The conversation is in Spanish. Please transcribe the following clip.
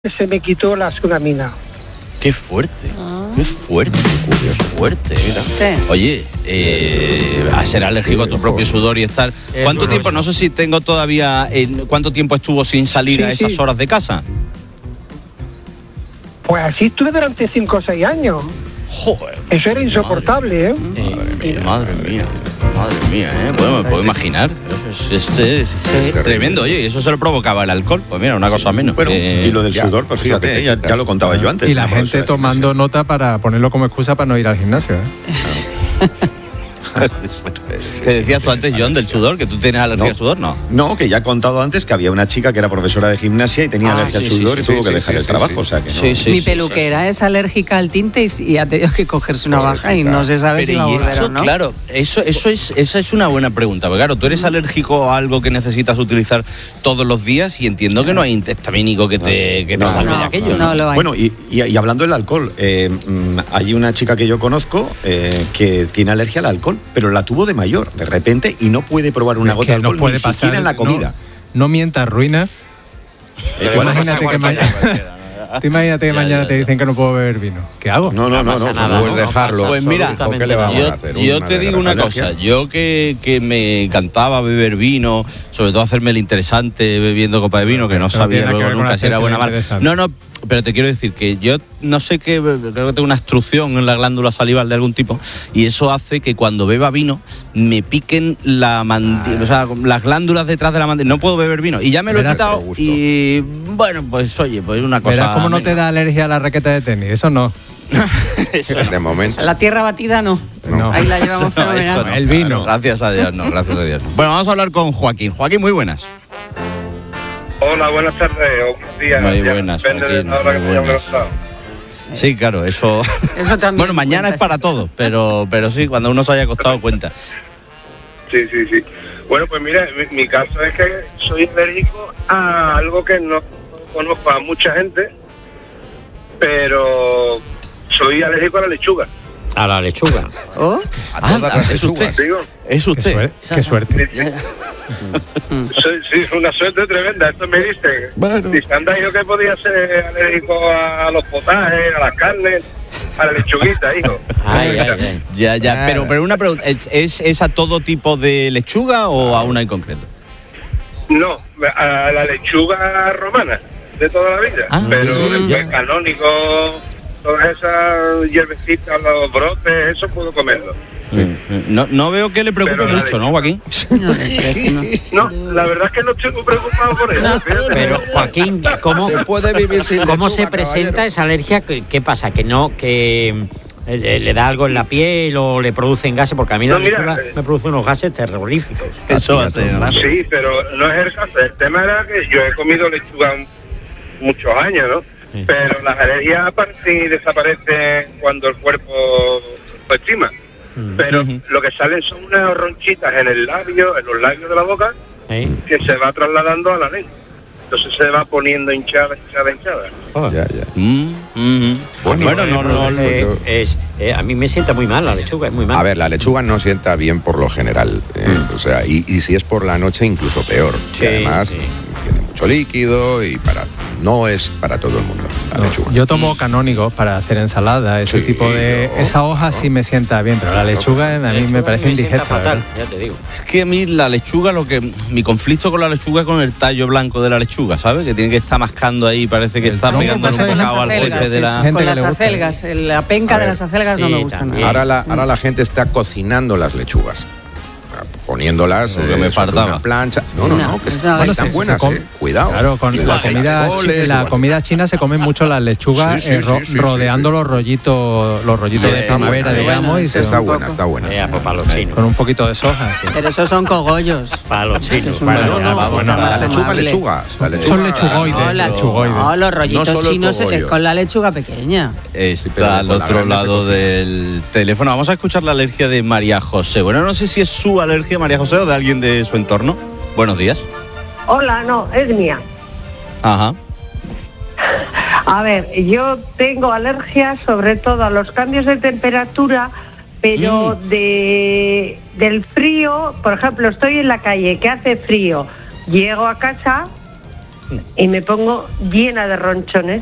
se me quitó la escuramina. Qué fuerte, qué fuerte, mira. Sí. Oye, a ser alérgico a tu propio sudor y estar... ¿Cuánto tiempo? No sé si tengo todavía... ¿Cuánto tiempo estuvo sin salir a esas horas de casa? Pues así estuve durante 5 o 6 años. Joder. Eso era insoportable, ¿eh? Madre mía, ¿eh? Bueno, me puedo imaginar. Es tremendo, oye, y eso se lo provocaba el alcohol. Pues mira, una cosa menos. Bueno, y lo del sudor, pues fíjate, ya lo contaba yo antes. Y la gente tomando nota para ponerlo como excusa para no ir al gimnasio, ¿eh? ¿Qué decías tú antes, John, del sudor? ¿Que tú tienes alergia al sudor? No, que ya he contado antes que había una chica que era profesora de gimnasia y tenía alergia al sudor y tuvo que dejar el trabajo. O sea que no. Mi peluquera es alérgica al tinte y ha tenido que cogerse una baja y no se sabe si va a volver o no. Claro, esa es una buena pregunta. Porque claro, tú eres alérgico a algo que necesitas utilizar todos los días y entiendo que no hay histamínico que te salve de aquello. No lo hay. Bueno, y hablando del alcohol, hay una chica que yo conozco que tiene alergia al alcohol, pero la tuvo de mayor, de repente, y no puede probar una gota de alcohol ni siquiera en la comida. No mientas, ruina. Imagínate que mañana te dicen que no puedo beber vino. ¿Qué hago? No puedes dejarlo. Pues mira, ¿qué le vamos a hacer? Yo te digo una cosa. Yo que me encantaba beber vino, sobre todo hacerme el interesante bebiendo copa de vino, que no sabía luego nunca si era buena o mala. No, pero te quiero decir que yo no sé qué, creo que tengo una obstrucción en la glándula salival de algún tipo y eso hace que cuando beba vino me piquen la mandíbula, o sea, las glándulas detrás de la mandíbula. No puedo beber vino y ya me lo he quitado y bueno, pues oye, pues una cosa. Verás cómo no te da alergia a la raqueta de tenis, eso no. Eso de momento. La tierra batida no. Ahí la llevamos fenomenal. El vino. Gracias a Dios, gracias a Dios. Bueno, vamos a hablar con Joaquín. Joaquín, muy buenas. Hola, buenas tardes o buenos días. Muy buenas, depende Joaquín, de la hora que muy te hayas buenas. levantado. Sí, claro, eso también. Bueno, mañana es para todo, pero sí, cuando uno se haya acostado cuenta. Sí. Bueno, pues mira, mi caso es que soy alérgico a algo que no conozco a mucha gente, pero soy alérgico a la lechuga. A la lechuga. ¿Oh? A todas las lechugas. Es usted. Qué suerte. Sí, es una suerte tremenda. Esto me dicen. Dice, anda, yo que podía ser alérgico a los potajes, a las carnes, a la lechuguita, hijo. Ay. Ya. Pero una pregunta, ¿es a todo tipo de lechuga o a una en concreto? No, a la lechuga romana de toda la vida. Pero después canónico, todas esas hierbecitas, los brotes, eso puedo comerlo. No veo que le preocupe mucho, ¿no, Joaquín? No, la verdad es que no estoy muy preocupado por eso. Pero, Joaquín, ¿cómo Se puede vivir sin ¿cómo lechuga, se presenta caballero? esa alergia? ¿Qué pasa? ¿Que le da algo en la piel o le producen gases? Porque a mí la lechuga me produce unos gases terroríficos. Eso va a ser, ¿verdad? Sí, pero no es el caso. El tema era que yo he comido lechuga muchos años, ¿no? Sí. Pero las alergias aparecen y desaparecen cuando el cuerpo lo estima. Pero lo que salen son unas ronchitas en el labio, en los labios de la boca, que se va trasladando a la lengua. Entonces se va poniendo hinchada. Ya. Bueno, no. A mí me sienta muy mal la lechuga, es muy mal. A ver, la lechuga no sienta bien por lo general, o sea, y si es por la noche incluso peor. Sí, y además tiene mucho líquido y no es para todo el mundo la lechuga. Yo tomo canónigos para hacer ensalada, ese tipo de... Esa hoja sí me sienta bien, pero la lechuga a mí me parece indigesta. fatal, ya te digo. Es que a mí la lechuga, mi conflicto con la lechuga es con el tallo blanco de la lechuga, ¿sabes? Que tiene que estar mascando ahí, parece que está pegando un bocado al golpe de la... gente Con que las le gusta. acelgas, la penca de las acelgas no me gusta también. nada. Ahora la gente está cocinando las lechugas, poniéndolas Lo que me sobre faltaba. una plancha. No, que Bueno, están se buenas, come. cuidado. Claro, con Y la comida china se comen mucho las lechugas rodeando los rollitos de primavera, digamos, y está buena. Pues para los chinos. con un poquito de soja, sí. Pero esos son cogollos. Para los chinos. Es un Bueno, mollo. La lechuga. Son lechugoides. No, los rollitos No solo el chinos cogollo. es con la lechuga pequeña. pero Está al con la otro grande se lado cocina. del teléfono. Vamos a escuchar la alergia de María José. Bueno, no sé si es su alergia, María José, o de alguien de su entorno. Buenos días. Hola, no, es mía. Ajá. A ver, yo tengo alergia sobre todo a los cambios de temperatura, pero del frío. Por ejemplo, estoy en la calle, que hace frío, llego a casa y me pongo llena de ronchones.